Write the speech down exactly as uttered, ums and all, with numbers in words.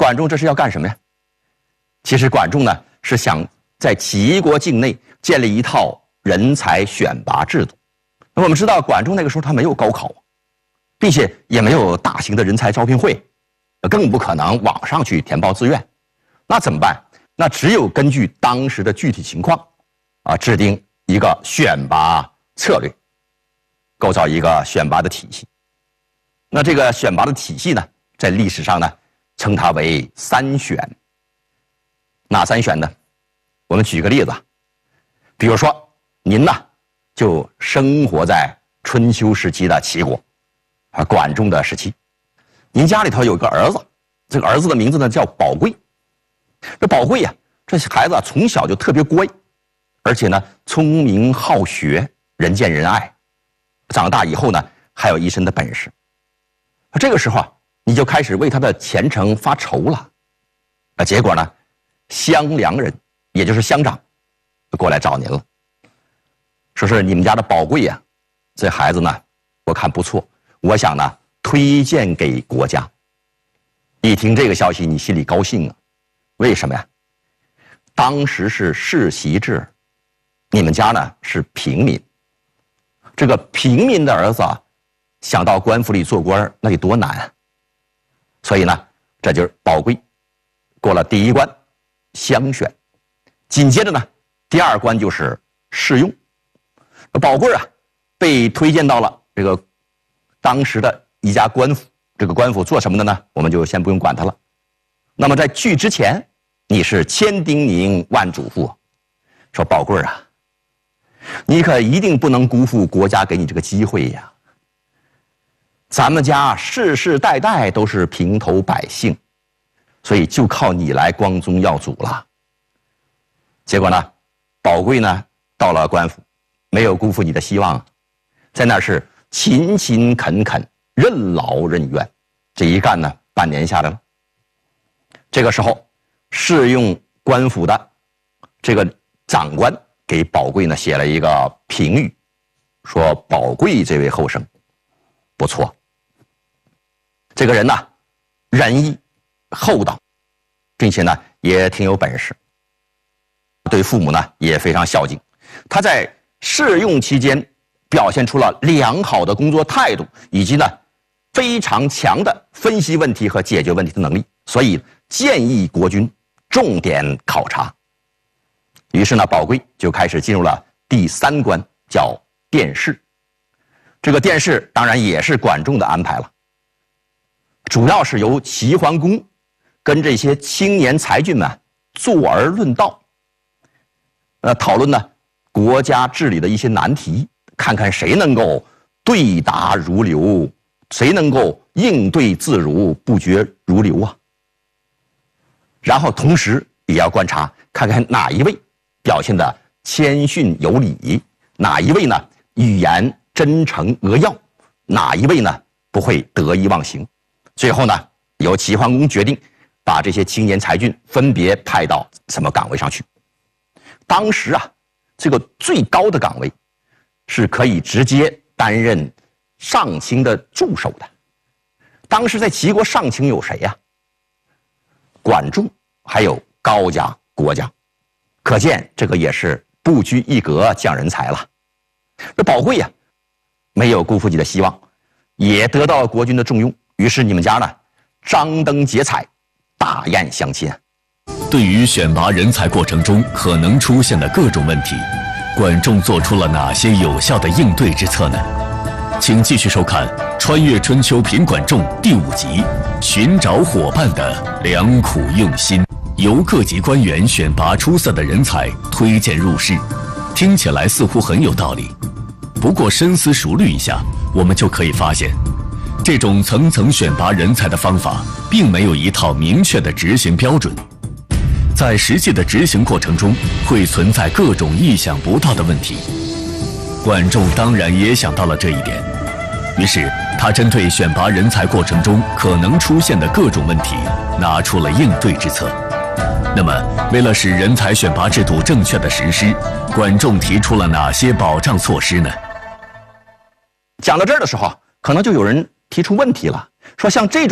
管仲这是要干什么呀？其实管仲呢是想在齐国境内建立一套人才选拔制度。那我们知道管仲那个时候他没有高考，并且也没有大型的人才招聘会，更不可能网上去填报志愿。那怎么办？那只有根据当时的具体情况啊，制定一个选拔策略，构造一个选拔的体系。那这个选拔的体系呢，在历史上呢称它为三选。哪三选呢？我们举个例子，比如说您呢就生活在春秋时期的齐国啊，管仲的时期，您家里头有个儿子，这个儿子的名字呢叫宝贵。这宝贵呀、啊，这孩子啊从小就特别乖，而且呢聪明好学，人见人爱，长大以后呢还有一身的本事。这个时候啊，你就开始为他的前程发愁了。啊，结果呢，乡良人，也就是乡长，过来找您了，说是你们家的宝贵呀、啊，这孩子呢，我看不错，我想呢推荐给国家。一听这个消息，你心里高兴啊？为什么呀？当时是世袭制，你们家呢是平民，这个平民的儿子啊，想到官府里做官那得多难啊！所以呢，这就是宝贵过了第一关，乡选。紧接着呢，第二关就是试用。宝贵啊，被推荐到了这个当时的一家官府。这个官府做什么的呢？我们就先不用管它了。那么在去之前，你是千叮咛万嘱咐，说宝贵啊，你可一定不能辜负国家给你这个机会呀。咱们家世世代代都是平头百姓，所以就靠你来光宗耀祖了。结果呢，宝贵呢到了官府，没有辜负你的希望，在那是勤勤恳恳，任劳任怨，这一干呢半年下来了。这个时候，试用官府的这个长官给宝贵呢写了一个评语，说宝贵这位后生不错，这个人呢仁义厚道，并且呢也挺有本事，对父母呢也非常孝敬。他在试用期间表现出了良好的工作态度，以及呢非常强的分析问题和解决问题的能力，所以建议国君重点考察。于是呢，宝贵就开始进入了第三关，叫殿试。这个殿试当然也是管仲的安排了，主要是由齐桓公跟这些青年才俊们坐而论道，呃，讨论呢国家治理的一些难题，看看谁能够对答如流，谁能够应对自如，不绝如流啊。然后同时也要观察，看看哪一位表现的谦逊有礼，哪一位呢语言真诚扼要，哪一位呢不会得意忘形。最后呢，由齐桓公决定把这些青年才俊分别派到什么岗位上去。当时啊，这个最高的岗位是可以直接担任上卿的助手的。当时在齐国上卿有谁呀、啊？管仲，还有高家、郭家，可见这个也是不拘一格降人才了。这宝贵呀、啊，没有辜负你的希望，也得到了国君的重用。于是你们家呢，张灯结彩，大宴相亲。 对于选拔人才过程中可能出现的各种问题，管仲做出了哪些有效的应对之策呢？请继续收看《穿越春秋品管仲》第五集《寻找伙伴的良苦用心》，由各级官员选拔出色的人才，推荐入仕。听起来似乎很有道理，不过深思熟虑一下，我们就可以发现，这种层层选拔人才的方法，并没有一套明确的执行标准。在实际的执行过程中，会存在各种意想不到的问题。管仲当然也想到了这一点，于是他针对选拔人才过程中可能出现的各种问题，拿出了应对之策。那么，为了使人才选拔制度正确的实施，管仲提出了哪些保障措施呢？ 讲到这儿的时候，可能就有人提出问题了，说像这种